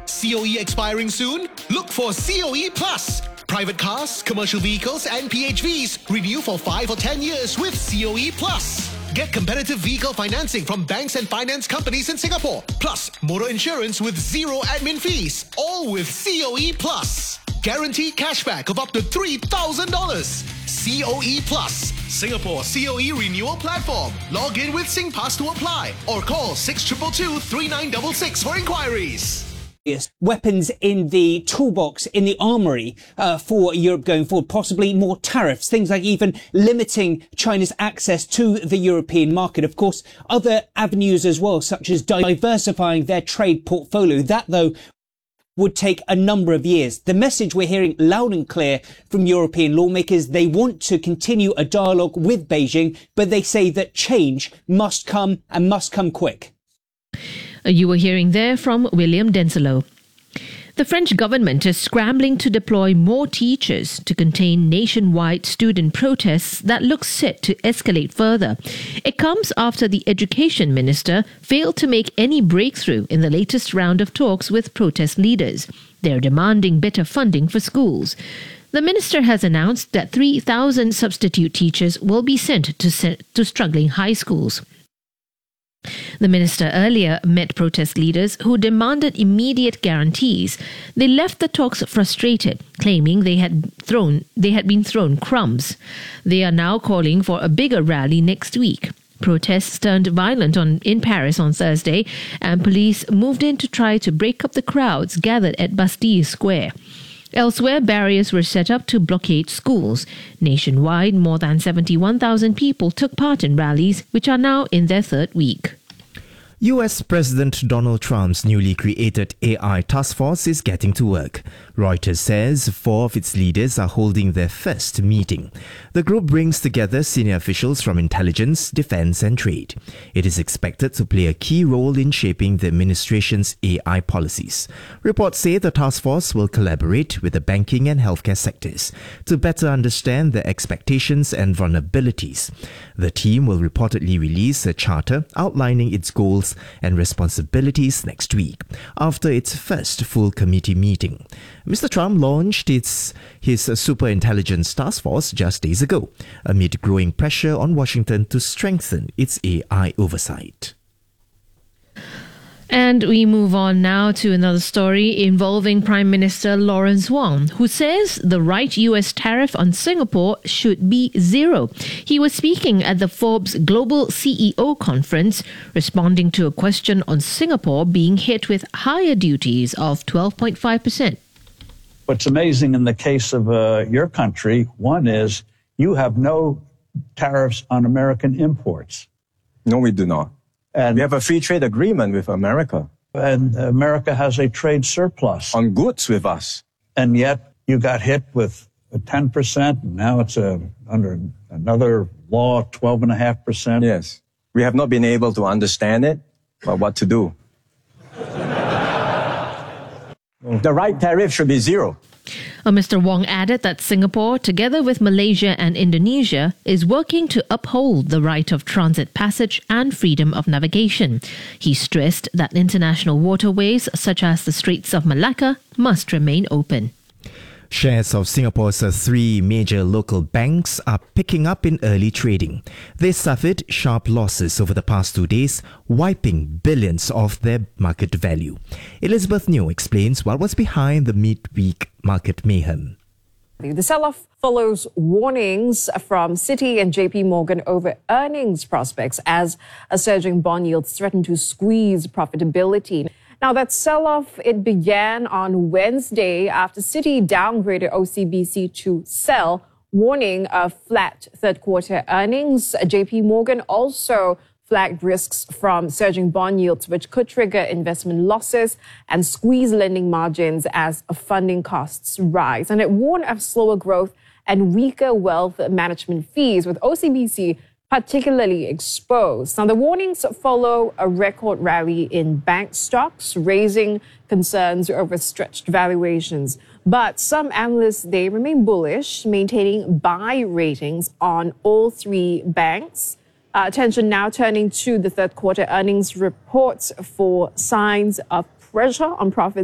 COE expiring soon? Look for COE Plus. Private cars, commercial vehicles and PHVs renew for 5 or 10 years with COE Plus. Get competitive vehicle financing from banks and finance companies in Singapore. Plus, motor insurance with zero admin fees. All with COE Plus. Guaranteed cashback of up to $3,000. COE Plus. Singapore COE renewal platform. Log in with SingPass to apply or call 6222-3966 for inquiries. Weapons in the toolbox, in the armoury for Europe going forward, possibly more tariffs, things like even limiting China's access to the European market. Of course, other avenues as well, such as diversifying their trade portfolio. That, though, would take a number of years. The message we're hearing loud and clear from European lawmakers, they want to continue a dialogue with Beijing, but they say that change must come and must come quick. You were hearing there from William Denselo. The French government is scrambling to deploy more teachers to contain nationwide student protests that look set to escalate further. It comes after the education minister failed to make any breakthrough in the latest round of talks with protest leaders. They're demanding better funding for schools. The minister has announced that 3,000 substitute teachers will be sent to struggling high schools. The minister earlier met protest leaders who demanded immediate guarantees. They left the talks frustrated, claiming they had been thrown crumbs. They are now calling for a bigger rally next week. Protests turned violent in Paris on Thursday, and police moved in to try to break up the crowds gathered at Bastille Square. Elsewhere, barriers were set up to blockade schools. Nationwide, more than 71,000 people took part in rallies, which are now in their third week. US President Donald Trump's newly created AI task force is getting to work. Reuters says 4 of its leaders are holding their first meeting. The group brings together senior officials from intelligence, defense and trade. It is expected to play a key role in shaping the administration's AI policies. Reports say the task force will collaborate with the banking and healthcare sectors to better understand their expectations and vulnerabilities. The team will reportedly release a charter outlining its goals and responsibilities next week, after its first full committee meeting. Mr. Trump launched his superintelligence task force just days ago, amid growing pressure on Washington to strengthen its AI oversight. And we move on now to another story involving Prime Minister Lawrence Wong, who says the right US tariff on Singapore should be zero. He was speaking at the Forbes Global CEO Conference, responding to a question on Singapore being hit with higher duties of 12.5%. What's amazing in the case of your country, one is you have no tariffs on American imports. No, we do not. And we have a free trade agreement with America. And America has a trade surplus. On goods with us. And yet you got hit with 10%. And now it's under another law, 12.5%. Yes. We have not been able to understand it, but what to do? The right tariff should be zero. Mr. Wong added that Singapore, together with Malaysia and Indonesia, is working to uphold the right of transit passage and freedom of navigation. He stressed that international waterways, such as the Straits of Malacca, must remain open. Shares of Singapore's 3 major local banks are picking up in early trading. They suffered sharp losses over the past 2 days, wiping billions off their market value. Elizabeth Neo explains what was behind the midweek market mayhem. The sell-off follows warnings from Citi and JP Morgan over earnings prospects as a surging bond yields threaten to squeeze profitability. Now, that sell-off, it began on Wednesday after Citi downgraded OCBC to sell, warning of flat third-quarter earnings. JP Morgan also flagged risks from surging bond yields, which could trigger investment losses and squeeze lending margins as funding costs rise. And it warned of slower growth and weaker wealth management fees, with OCBC particularly exposed. Now, the warnings follow a record rally in bank stocks, raising concerns over stretched valuations. But some analysts, they remain bullish, maintaining buy ratings on all 3 banks. Attention now turning to the third quarter earnings reports for signs of pressure on profits